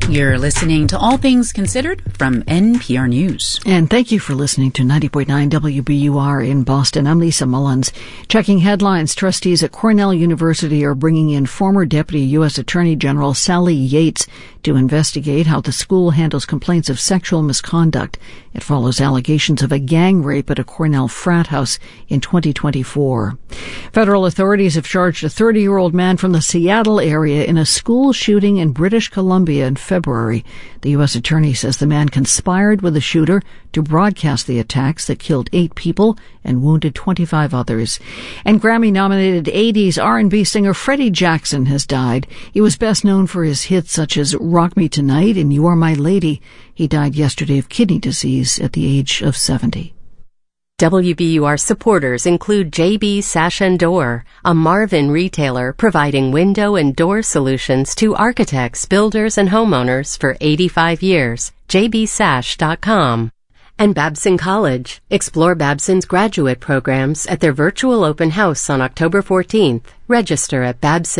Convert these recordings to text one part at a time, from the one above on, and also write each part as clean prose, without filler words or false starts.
You're listening to All Things Considered from NPR News. And thank you for listening to 90.9 WBUR in Boston. I'm Lisa Mullins. Checking headlines, trustees at Cornell University are bringing in former Deputy U.S. Attorney General Sally Yates to investigate how the school handles complaints of sexual misconduct. It follows allegations of a gang rape at a Cornell frat house in 2024. Federal authorities have charged a 30-year-old man from the Seattle area in a school shooting in British Columbia in February. The U.S. attorney says the man conspired with the shooter to broadcast the attacks that killed 8 people and wounded 25 others. And Grammy-nominated 80s R&B singer Freddie Jackson has died. He was best known for his hits such as Rock Me Tonight and You Are My Lady. He died yesterday of kidney disease at the age of 70. WBUR supporters include JB Sash & Door, a Marvin retailer providing window and door solutions to architects, builders, and homeowners for 85 years. jbsash.com. And Babson College. Explore Babson's graduate programs at their virtual open house on October 14th. Register at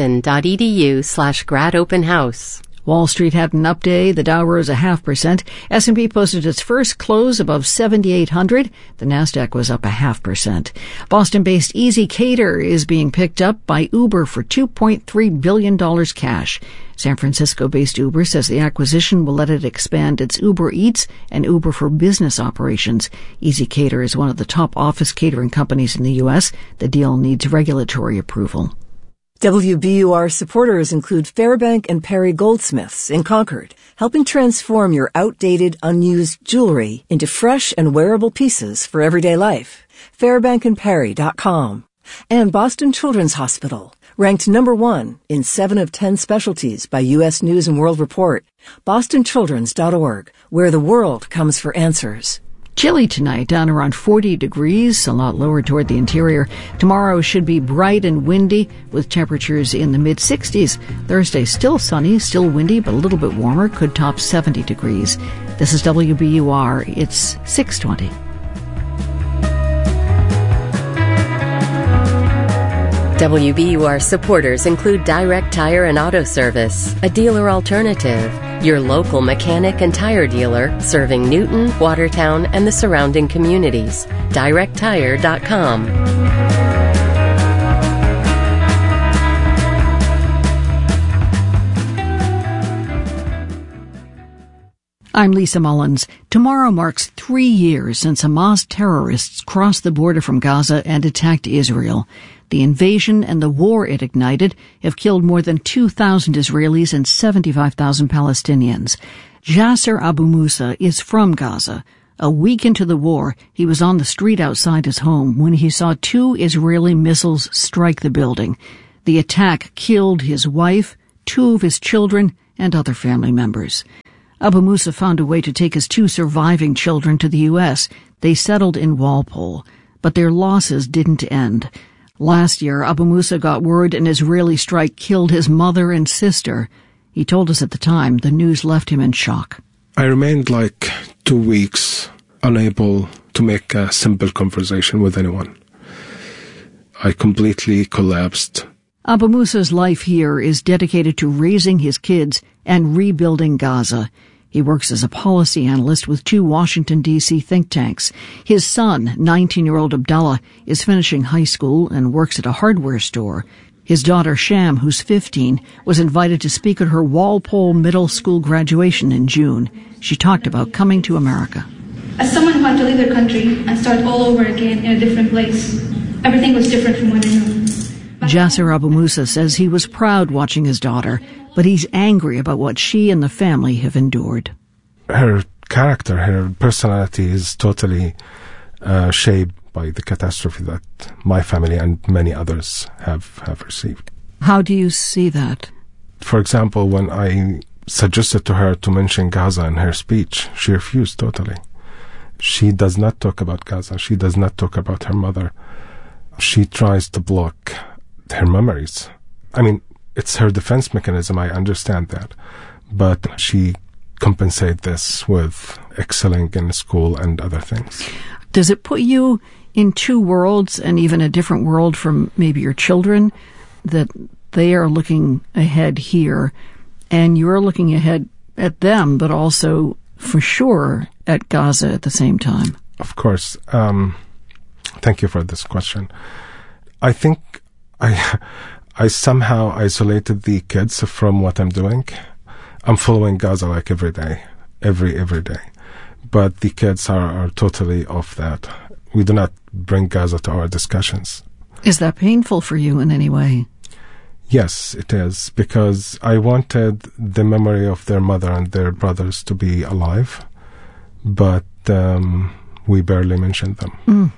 babson.edu/gradopenhouse. Wall Street had an up day. The Dow rose 0.5%. S&P posted its first close above 7,800. The Nasdaq was up 0.5%. Boston-based Easy Cater is being picked up by Uber for $2.3 billion cash. San Francisco-based Uber says the acquisition will let it expand its Uber Eats and Uber for Business operations. Easy Cater is one of the top office catering companies in the U.S. The deal needs regulatory approval. WBUR supporters include Fairbank and Perry Goldsmiths in Concord, helping transform your outdated, unused jewelry into fresh and wearable pieces for everyday life. FairbankandPerry.com. And Boston Children's Hospital, ranked number 1 in 7 of 10 specialties by U.S. News & World Report. BostonChildren's.org, where the world comes for answers. Chilly tonight, down around 40 degrees, a lot lower toward the interior. Tomorrow should be bright and windy with temperatures in the mid-60s. Thursday, still sunny, still windy, but a little bit warmer, could top 70 degrees. This is WBUR. It's 6:20. WBUR supporters include Direct Tire and Auto Service, a dealer alternative, your local mechanic and tire dealer serving Newton, Watertown, and the surrounding communities. DirectTire.com. I'm Lisa Mullins. Tomorrow marks 3 years since Hamas terrorists crossed the border from Gaza and attacked Israel. The invasion and the war it ignited have killed more than 2,000 Israelis and 75,000 Palestinians. Jasser Abu Musa is from Gaza. A week into the war, he was on the street outside his home when he saw 2 Israeli missiles strike the building. The attack killed his wife, 2 of his children, and other family members. Abu Musa found a way to take his 2 surviving children to the U.S. They settled in Walpole, but their losses didn't end. Last year, Abu Musa got word an Israeli strike killed his mother and sister. He told us at the time the news left him in shock. I remained like 2 weeks unable to make a simple conversation with anyone. I completely collapsed. Abu Musa's life here is dedicated to raising his kids and rebuilding Gaza. He works as a policy analyst with 2 Washington, D.C. think tanks. His son, 19-year-old Abdullah, is finishing high school and works at a hardware store. His daughter, Sham, who's 15, was invited to speak at her Walpole Middle School graduation in June. She talked about coming to America. As someone who had to leave their country and start all over again in a different place, everything was different from what I knew. Jasser Abu Musa says he was proud watching his daughter, but he's angry about what she and the family have endured. Her character, her personality is totally shaped by the catastrophe that my family and many others have received. How do you see that? For example, when I suggested to her to mention Gaza in her speech, she refused totally. She does not talk about Gaza. She does not talk about her mother. She tries to block her memories. I mean, it's her defense mechanism, I understand that. But she compensates this with excelling in school and other things. Does it put you in 2 worlds and even a different world from maybe your children, that they are looking ahead here and you're looking ahead at them, but also for sure at Gaza at the same time. Of course. Thank you for this question. I think I somehow isolated the kids from what I'm doing. I'm following Gaza like every day, every day. But the kids are totally off that. We do not bring Gaza to our discussions. Is that painful for you in any way? Yes, it is, because I wanted the memory of their mother and their brothers to be alive, but we barely mentioned them.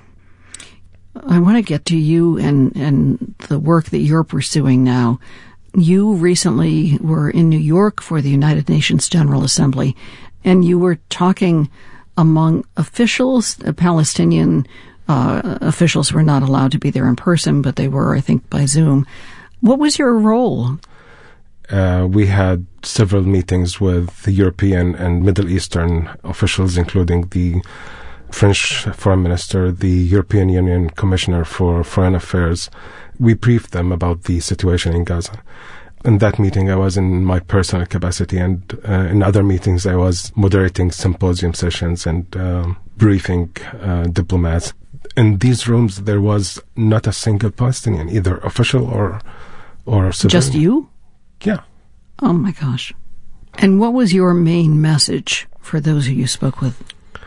I want to get to you and the work that you're pursuing now. You recently were in New York for the United Nations General Assembly, and you were talking among officials. Palestinian officials were not allowed to be there in person, but they were, I think, by Zoom. What was your role? We had several meetings with the European and Middle Eastern officials, including the French Foreign Minister, the European Union Commissioner for Foreign Affairs. We briefed them about the situation in Gaza. In that meeting, I was in my personal capacity, and in other meetings, I was moderating symposium sessions and briefing diplomats. In these rooms, there was not a single Palestinian, either official or civilian. Just you? Yeah. Oh, my gosh. And what was your main message for those who you spoke with?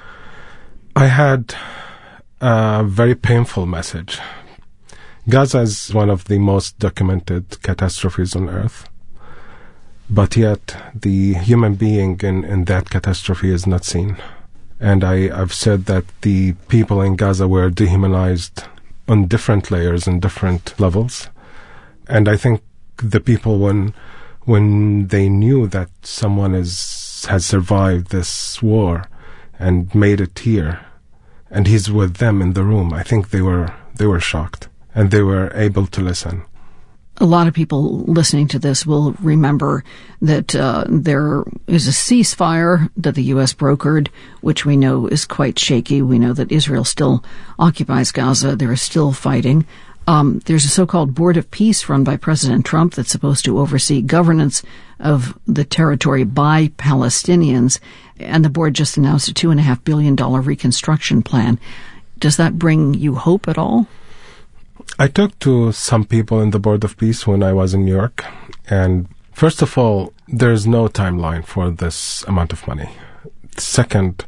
I had a very painful message. Gaza is one of the most documented catastrophes on Earth, but yet the human being in that catastrophe is not seen. And I've said that the people in Gaza were dehumanized on different layers and different levels. And I think the people, when they knew that someone has survived this war and made it here, and he's with them in the room, I think they were shocked, and they were able to listen. A lot of people listening to this will remember that there is a ceasefire that the U.S. brokered, which we know is quite shaky. We know that Israel still occupies Gaza. There is still fighting. There's a so-called Board of Peace run by President Trump that's supposed to oversee governance of the territory by Palestinians, and the board just announced a $2.5 billion reconstruction plan. Does that bring you hope at all? I talked to some people in the Board of Peace when I was in New York, and first of all, there's no timeline for this amount of money. Second,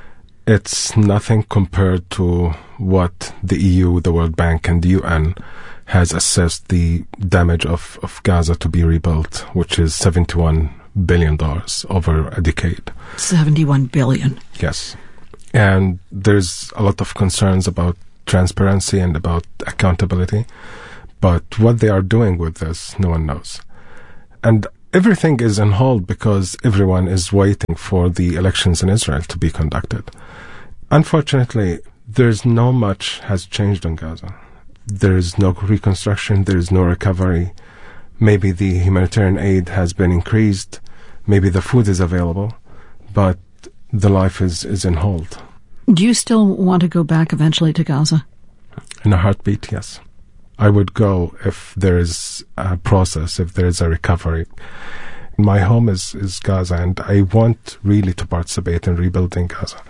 it's nothing compared to what the EU, the World Bank, and the UN has assessed the damage of Gaza to be rebuilt, which is $71 billion over a decade. $71 billion. Yes. And there's a lot of concerns about transparency and about accountability. But what they are doing with this, no one knows. And everything is on hold because everyone is waiting for the elections in Israel to be conducted. Unfortunately, there's no much has changed in Gaza. There is no reconstruction. There is no recovery. Maybe the humanitarian aid has been increased. Maybe the food is available. But the life is in hold. Do you still want to go back eventually to Gaza? In a heartbeat, yes. I would go if there is a process, if there is a recovery. My home is Gaza, and I want really to participate in rebuilding Gaza.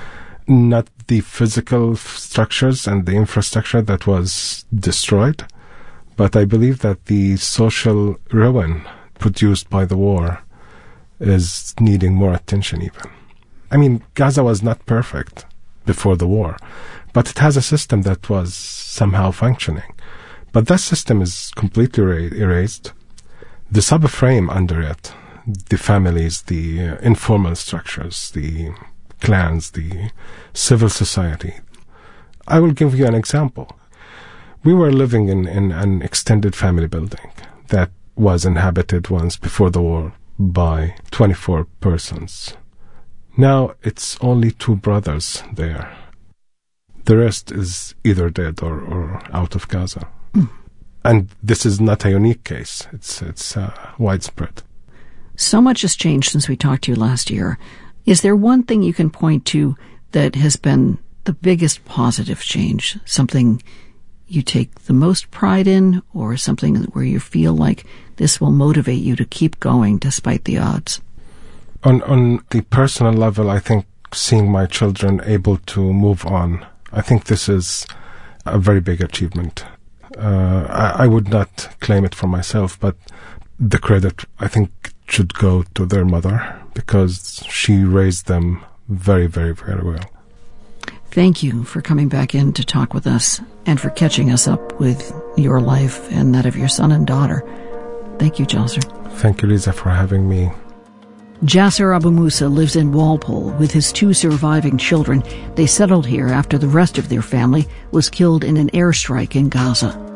Not the physical structures and the infrastructure that was destroyed, but I believe that the social ruin produced by the war is needing more attention even. I mean, Gaza was not perfect before the war, but it has a system that was somehow functioning. But that system is completely erased. The subframe under it, the families, the informal structures, the clans, the civil society. I will give you an example. We were living in an extended family building that was inhabited once before the war by 24 persons. Now it's only 2 brothers there. The rest is either dead or out of Gaza. And this is not a unique case. It's widespread. So much has changed since we talked to you last year. Is there one thing you can point to that has been the biggest positive change? Something you take the most pride in, or something where you feel like this will motivate you to keep going despite the odds? On the personal level, I think seeing my children able to move on, I think this is a very big achievement. I would not claim it for myself, but the credit, I think, should go to their mother, because she raised them very, very, very well. Thank you for coming back in to talk with us and for catching us up with your life and that of your son and daughter. Thank you, Jasser. Thank you, Lisa, for having me. Jasser Abu Musa lives in Walpole with his 2 surviving children. They settled here after the rest of their family was killed in an airstrike in Gaza.